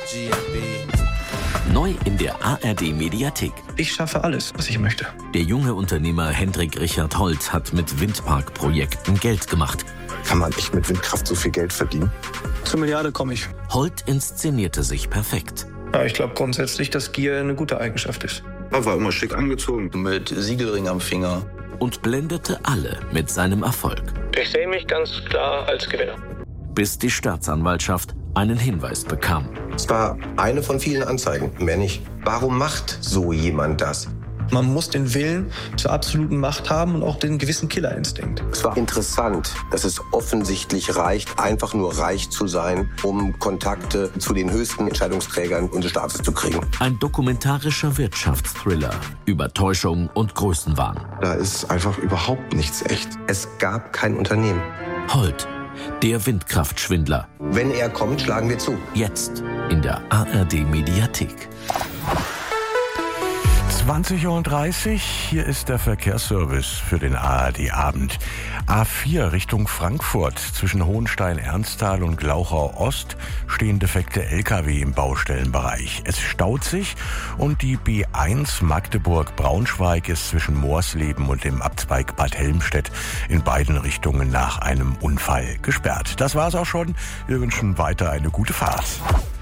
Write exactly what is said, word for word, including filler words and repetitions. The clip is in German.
Neu in der A R D-Mediathek. Ich schaffe alles, was ich möchte. Der junge Unternehmer Hendrik Richard Holt hat mit Windparkprojekten Geld gemacht. Kann man echt mit Windkraft so viel Geld verdienen? Zur Milliarde komme ich. Holt inszenierte sich perfekt. Ja, ich glaube grundsätzlich, dass Gier eine gute Eigenschaft ist. Er war immer schick angezogen. Mit Siegelring am Finger. Und blendete alle mit seinem Erfolg. Ich sehe mich ganz klar als Gewinner. Bis die Staatsanwaltschaft einen Hinweis bekam. Es war eine von vielen Anzeigen, mehr nicht. Warum macht so jemand das? Man muss den Willen zur absoluten Macht haben und auch den gewissen Killerinstinkt. Es war interessant, dass es offensichtlich reicht, einfach nur reich zu sein, um Kontakte zu den höchsten Entscheidungsträgern unseres Staates zu kriegen. Ein dokumentarischer Wirtschaftsthriller über Täuschung und Größenwahn. Da ist einfach überhaupt nichts echt. Es gab kein Unternehmen. Holt, der Windkraftschwindler. Wenn er kommt, schlagen wir zu. Jetzt in der A R D-Mediathek. zwanzig Uhr dreißig, hier ist der Verkehrsservice für den A R D-Abend. A vier Richtung Frankfurt zwischen Hohenstein-Ernsthal und Glauchau Ost stehen defekte L K W im Baustellenbereich. Es staut sich und die B eins Magdeburg-Braunschweig ist zwischen Moorsleben und dem Abzweig Bad Helmstedt in beiden Richtungen nach einem Unfall gesperrt. Das war's auch schon. Wir wünschen weiter eine gute Fahrt.